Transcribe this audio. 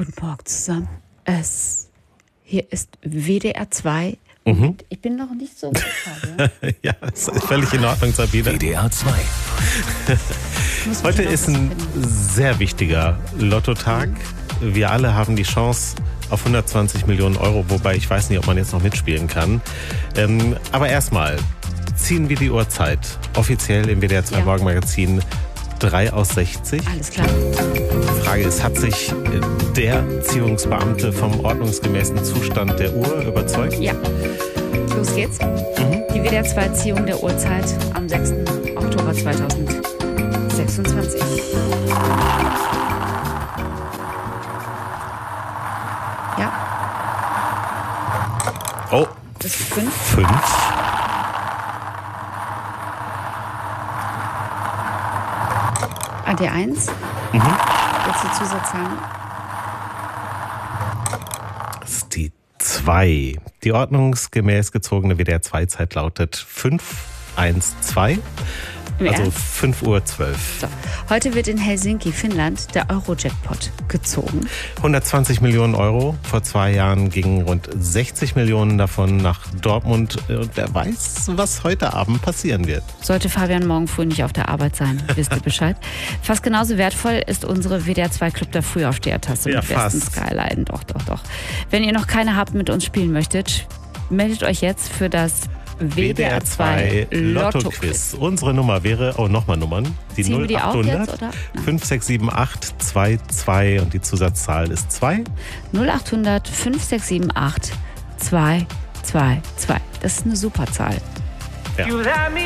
Guten Morgen zusammen. Hier ist WDR 2. Ich bin noch nicht so gut. Ja, ist völlig in Ordnung, Sabine. WDR 2. Heute ist ein sehr wichtiger Lottotag. Wir alle haben die Chance auf 120 Millionen Euro, wobei ich weiß nicht, ob man jetzt noch mitspielen kann. Aber erstmal ziehen wir die Uhrzeit. Offiziell im WDR 2 Morgenmagazin 3 aus 60. Alles klar. Die Frage ist, hat sich der Ziehungsbeamte vom ordnungsgemäßen Zustand der Uhr überzeugt? Ja. Los geht's. Die WDR 2 Ziehung der Uhrzeit am 6. Oktober 2026. Ja. Oh, Das ist 5. 5. AD1. Willst du Zusatz sagen? Das ist die 2. Die ordnungsgemäß gezogene WDR-2-Zeit lautet 5:12. Also 5:12 Uhr. So. Heute wird in Helsinki, Finnland, der Euro-Jackpot gezogen. 120 Millionen Euro. Vor 2 Jahren gingen rund 60 Millionen davon nach Dortmund. Und wer weiß, was heute Abend passieren wird. Sollte Fabian morgen früh nicht auf der Arbeit sein, wisst ihr Bescheid. Fast genauso wertvoll ist unsere WDR 2 Club der Frühaufsteher-Tasse mit besten Skyline. Doch. Wenn ihr noch keine habt, mit uns spielen möchtet, meldet euch jetzt für das WDR 2 Lotto-Quiz. Unsere Nummer wäre, nochmal Nummern. Die Ziehen wir die auch 0800 jetzt, oder? 5678 22 und die Zusatzzahl ist 2. 0800 5678 222. Das ist eine super Zahl. Ja.